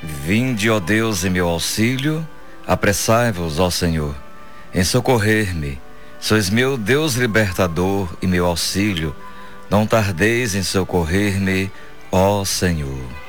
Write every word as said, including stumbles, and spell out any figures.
Vinde, ó Deus, em meu auxílio, apressai-vos, ó Senhor, em socorrer-me. Sois meu Deus libertador e meu auxílio, não tardeis em socorrer-me, ó Senhor.